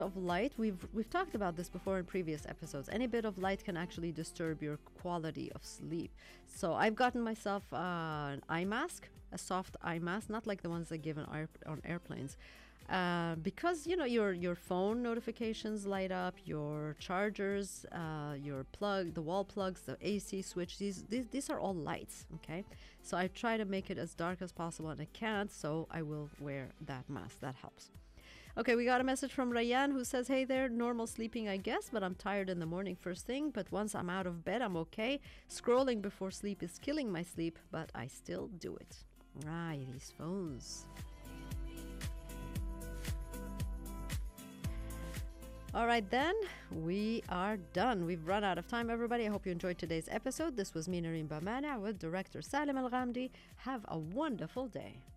of light, we've talked about this before in previous episodes. Any bit of light can actually disturb your quality of sleep. So I've gotten myself an eye mask, a soft eye mask, not like the ones they give on airplanes. Because your phone notifications light up, your chargers, your plug, the wall plugs, the AC switch, these are all lights. Okay, so I try to make it as dark as possible, and I can't, so I will wear that mask. That helps. Okay, we got a message from Rayan who says, hey there, normal sleeping I guess, but I'm tired in the morning first thing, but once I'm out of bed I'm okay. Scrolling before sleep is killing my sleep, but I still do it. Right, these phones. All right, then, we are done. We've run out of time, everybody. I hope you enjoyed today's episode. This was me, Nareen Bamana, with director Salim Al-Ghamdi. Have a wonderful day.